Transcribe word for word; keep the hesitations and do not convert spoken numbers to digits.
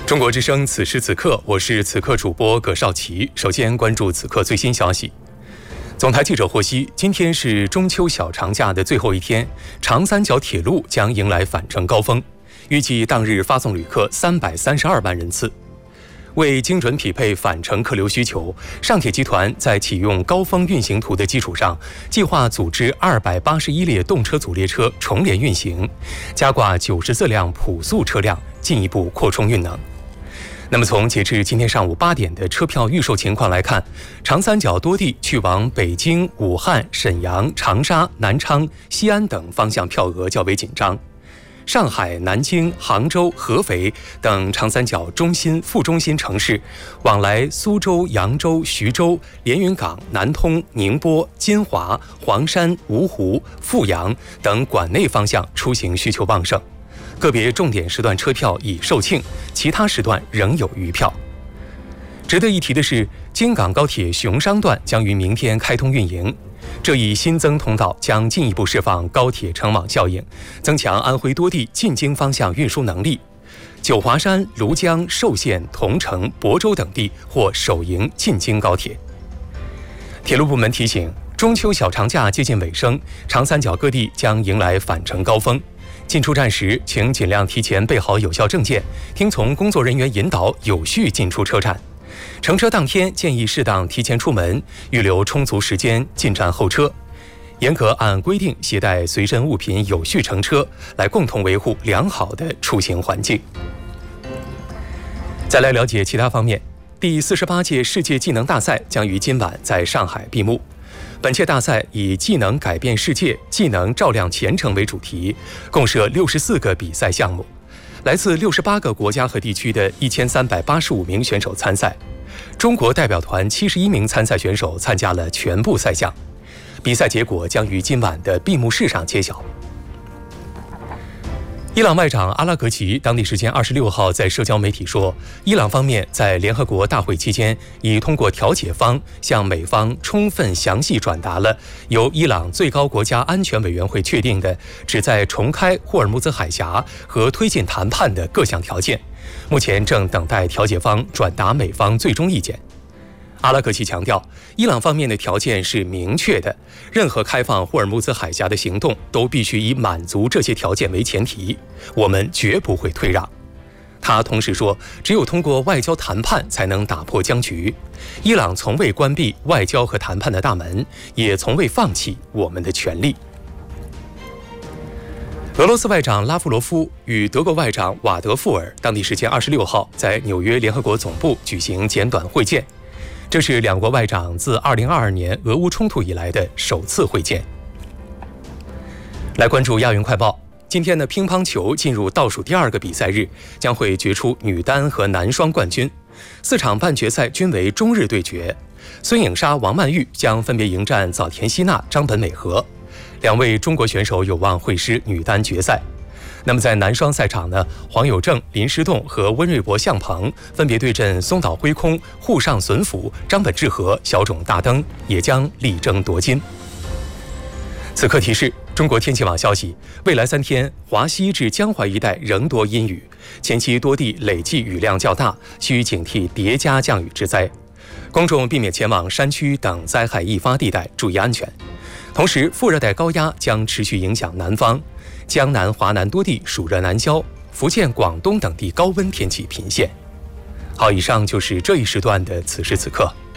中国之声，此时此刻，我是此刻主播葛少奇。首先关注此刻最新消息。总台记者获悉，今天是中秋小长假的最后一天，长三角铁路将迎来返程高峰，预计当日发送旅客三百三十二万人次。为精准匹配返程客流需求，上铁集团在启用高峰运行图的基础上，计划组织二百八十一列动车组列车重联运行，加挂九十四辆普速车辆，进一步扩充运能。那么从截至今天上午八点的车票预售情况来看，长三角多地去往北京、武汉、沈阳、长沙、南昌、西安等方向票额较为紧张。上海、南京、杭州、合肥等长三角中心、副中心城市，往来苏州、扬州、徐州、连云港、南通、宁波、金华、黄山、芜湖、阜阳等管内方向出行需求旺盛。个别重点时段车票已售罄，其他时段仍有余票。值得一提的是，京港高铁熊商段将于明天开通运营，这一新增通道将进一步释放高铁成网效应，增强安徽多地进京方向运输能力。九华山、庐江、寿县、桐城、亳州等地或首迎进京高铁。铁路部门提醒，中秋小长假接近尾声，长三角各地将迎来返程高峰。进出站时，请尽量提前备好有效证件，听从工作人员引导，有序进出车站。乘车当天建议适当提前出门，预留充足时间进站候车。严格按规定携带随身物品，有序乘车，来共同维护良好的出行环境。再来了解其他方面，第四十八届世界技能大赛将于今晚在上海闭幕。本届大赛以技能改变世界，技能照亮前程为主题，共设六十四个比赛项目，来自六十八个国家和地区的一千三百八十五名选手参赛。中国代表团七十一名参赛选手参加了全部赛项，比赛结果将于今晚的闭幕式上揭晓。伊朗外长阿拉格齐当地时间二十六号在社交媒体说，伊朗方面在联合国大会期间已通过调解方向美方充分详细转达了由伊朗最高国家安全委员会确定的旨在重开霍尔木兹海峡和推进谈判的各项条件，目前正等待调解方转达美方最终意见。阿拉格齐强调，伊朗方面的条件是明确的，任何开放霍尔木兹海峡的行动都必须以满足这些条件为前提，我们绝不会退让。他同时说，只有通过外交谈判才能打破僵局，伊朗从未关闭外交和谈判的大门，也从未放弃我们的权利。俄罗斯外长拉夫罗夫与德国外长瓦德富尔当地时间二十六号在纽约联合国总部举行简短会见，这是两国外长自二零二二年俄乌冲突以来的首次会见。来关注亚运快报，今天的乒乓球进入倒数第二个比赛日，将会决出女单和男双冠军。四场半决赛均为中日对决，孙颖莎、王曼玉将分别迎战早田希娜、张本美和，两位中国选手有望会师女单决赛。那么在男双赛场呢，黄有正、林诗栋和温瑞博、向鹏分别对阵松岛辉空、沪上隼辅、张本智和、小冢大登，也将力争夺金。此刻提示：中国天气网消息，未来三天华西至江淮一带仍多阴雨，前期多地累计雨量较大，需警惕叠加降雨之灾。公众避免前往山区等灾害易发地带，注意安全。同时，副热带高压将持续影响南方，江南、华南多地暑热难消，福建、广东等地高温天气频现。好，以上就是这一时段的此时此刻。